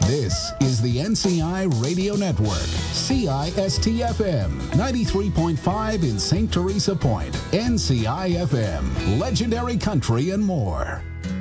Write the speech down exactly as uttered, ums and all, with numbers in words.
This is the N C I Radio Network, C I S T F M, ninety-three point five in Saint Teresa Point, N C I F M, Legendary Country and more.